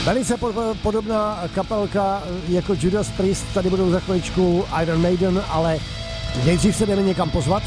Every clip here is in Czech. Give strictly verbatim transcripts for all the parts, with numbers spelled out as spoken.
Velice podobná kapelka jako Judas Priest, tady budou za chviličku Iron Maiden, ale nejdřív se jdeme někam pozvat.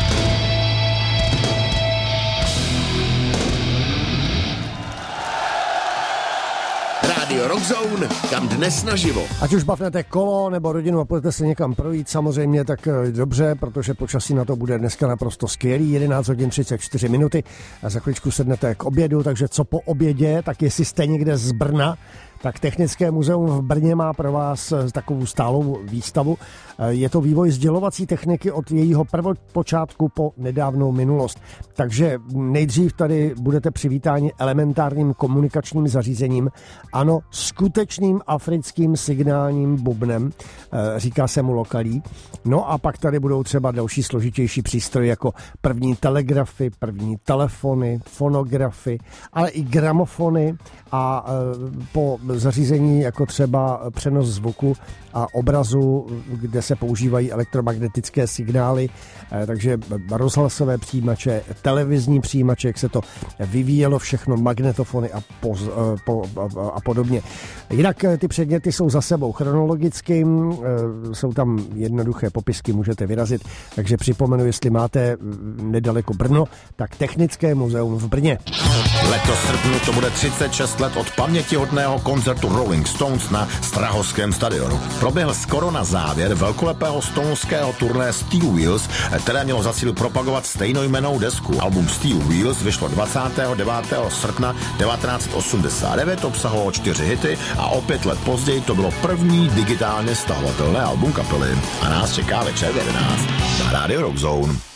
Rádio Rockzone, kam dnes naživo. Ať už bavnete kolo nebo rodinu a půjdete se někam projít, samozřejmě tak dobře, protože počasí na to bude dneska naprosto skvělý, jedenáct hodin třicet čtyři minuty a za chvíličku sednete k obědu, takže co po obědě, tak jestli jste někde z Brna, tak Technické muzeum v Brně má pro vás takovou stálou výstavu. Je to vývoj sdělovací techniky od jejího prvopočátku po nedávnou minulost. Takže nejdřív tady budete přivítáni elementárním komunikačním zařízením, ano, skutečným africkým signálním bubnem, říká se mu lokalí. No a pak tady budou třeba další složitější přístroje jako první telegrafy, první telefony, fonografy, ale i gramofony a po zařízení jako třeba přenos zvuku a obrazu, kde se používají elektromagnetické signály, takže rozhlasové přijímače, televizní přijímače, jak se to vyvíjelo všechno, magnetofony a, po, po, a podobně. Jinak ty předměty jsou za sebou chronologicky, jsou tam jednoduché popisky, můžete vyrazit, takže připomenu, jestli máte nedaleko Brno, tak Technické muzeum v Brně. Letos srpnu to bude třicet šest let od pamětihodného koncertu Rolling Stones na Strahovském stadionu. Proběhl skoro na závěr velkolepého stoneského turné Steel Wheels, které mělo za cíl propagovat stejnojmennou desku. Album Steel Wheels vyšlo dvacátého devátého srpna devatenáct osmdesát devět, obsahovalo čtyři hity a o pět let později to bylo první digitálně stahovatelné album kapely. A nás čeká večer v jedenáct na Radio Rockzone.